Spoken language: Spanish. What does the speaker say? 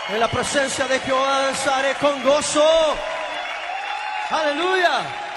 En la presencia de Jehová danzaré con gozo. Aleluya.